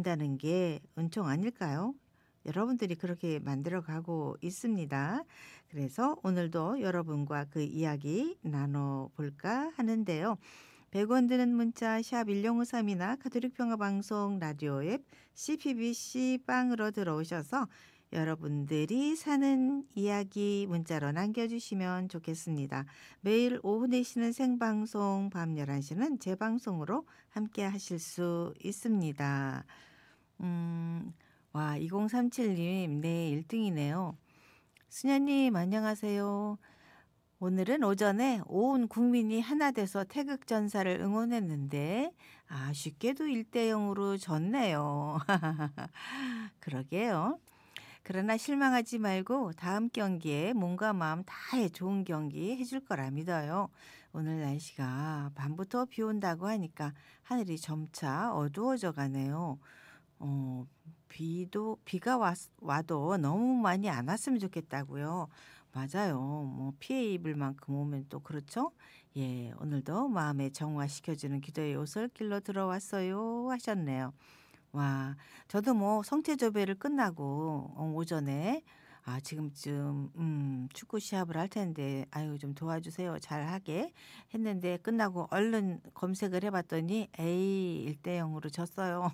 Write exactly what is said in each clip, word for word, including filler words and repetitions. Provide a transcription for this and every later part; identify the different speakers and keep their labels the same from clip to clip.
Speaker 1: 된다는 게 은총 아닐까요? 여러분들이 그렇게 만들어 가고 있습니다. 그래서 오늘도 여러분과 그 이야기 나눠 볼까 하는데요. 백 원 드는 문자 샵 일공오삼이나 가톨릭 평화 방송 라디오 앱 씨피비씨 빵으로 들어오셔서 여러분들이 사는 이야기 문자로 남겨주시면 좋겠습니다. 매일 오후 네 시는 생방송, 밤 열한 시는 재방송으로 함께 하실 수 있습니다. 음, 와, 이공삼칠 님, 네, 일 등이네요. 수녀님, 안녕하세요. 오늘은 오전에 온 국민이 하나 돼서 태극전사를 응원했는데 아쉽게도 일 대 영으로 졌네요. 그러게요. 그러나 실망하지 말고 다음 경기에 몸과 마음 다해 좋은 경기 해줄 거라 믿어요. 오늘 날씨가 밤부터 비 온다고 하니까 하늘이 점차 어두워져 가네요. 어, 비도 비가 왔, 와도 너무 많이 안 왔으면 좋겠다고요. 맞아요. 뭐 피해 입을 만큼 오면 또 그렇죠. 예, 오늘도 마음에 정화시켜주는 기도의 오솔길로 들어왔어요 하셨네요. 와, 저도 뭐 성체조배를 끝나고 어, 오전에 아 지금쯤 음, 축구 시합을 할 텐데 아유 좀 도와주세요 잘하게 했는데 끝나고 얼른 검색을 해봤더니 에이 일 대 영으로 졌어요.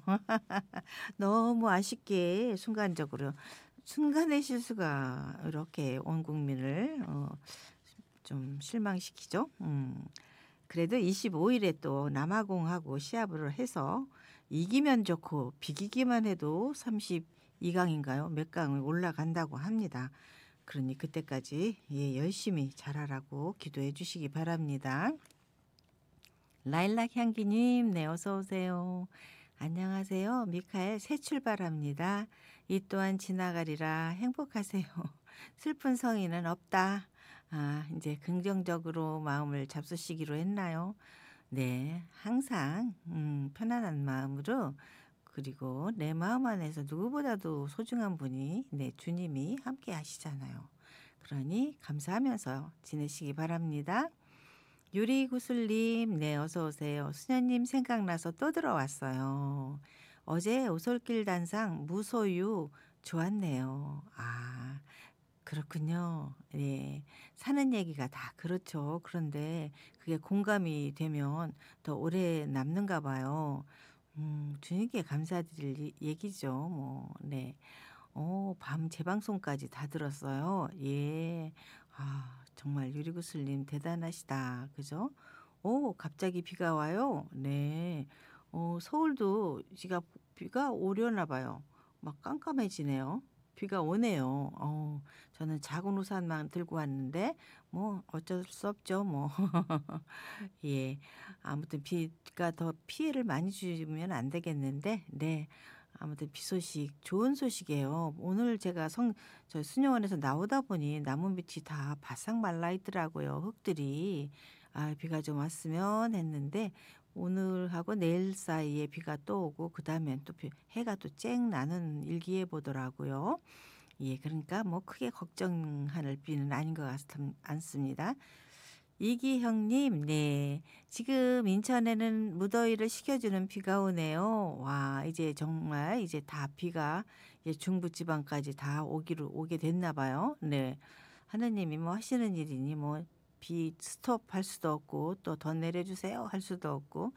Speaker 1: 너무 아쉽게 순간적으로 순간의 실수가 이렇게 온 국민을 어, 좀 실망시키죠. 음. 그래도 이십오 일에 또 남아공하고 시합을 해서 이기면 좋고 비기기만 해도 삼십이 강인가요? 몇 강을 올라간다고 합니다. 그러니 그때까지 예, 열심히 잘하라고 기도해 주시기 바랍니다. 라일락 향기님, 네, 어서 오세요. 안녕하세요. 미카엘 새 출발합니다. 이 또한 지나가리라 행복하세요. 슬픈 성인은 없다. 아, 이제 긍정적으로 마음을 잡수시기로 했나요? 네, 항상 음, 편안한 마음으로 그리고 내 마음 안에서 누구보다도 소중한 분이 네, 주님이 함께 하시잖아요. 그러니 감사하면서 지내시기 바랍니다. 유리구슬님, 네, 어서 오세요. 수녀님 생각나서 또 들어왔어요. 어제 오솔길 단상 무소유 좋았네요. 아, 그렇군요. 네. 사는 얘기가 다 그렇죠. 그런데 그게 공감이 되면 더 오래 남는가 봐요. 음, 주님께 감사드릴 이- 얘기죠. 뭐, 네. 어, 밤 재방송까지 다 들었어요. 예. 아, 정말 유리구슬님 대단하시다. 그죠? 오, 갑자기 비가 와요. 네. 어, 서울도 비가, 비가 오려나 봐요. 막 깜깜해지네요. 비가 오네요. 어, 저는 작은 우산만 들고 왔는데, 뭐, 어쩔 수 없죠, 뭐. 예. 아무튼 비가 더 피해를 많이 주면 안 되겠는데, 네. 아무튼 비 소식, 좋은 소식이에요. 오늘 제가 성, 저 수녀원에서 나오다 보니 나뭇빛이 다 바싹 말라 있더라고요. 흙들이. 아, 비가 좀 왔으면 했는데, 오늘하고 내일 사이에 비가 또 오고, 그 다음엔 또 비- 해가 또 쨍 나는 일기예보더라고요. 예, 그러니까 뭐 크게 걱정할 비는 아닌 것 같, 않습니다. 이기형님, 네. 지금 인천에는 무더위를 식혀주는 비가 오네요. 와, 이제 정말 이제 다 비가 이제 중부지방까지 다 오기로 오게 됐나 봐요. 네. 하느님이 뭐 하시는 일이니 뭐 비 스톱할 수도 없고 또 더 내려주세요 할 수도 없고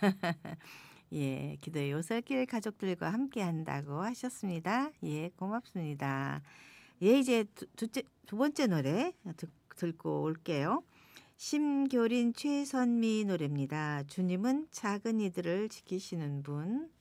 Speaker 1: 예, 기도의 요설길 가족들과 함께 한다고 하셨습니다. 예, 고맙습니다. 예, 이제 두, 두째, 두 번째 노래 듣, 듣고 올게요. 심교린 최선미 노래입니다. 주님은 작은 이들을 지키시는 분.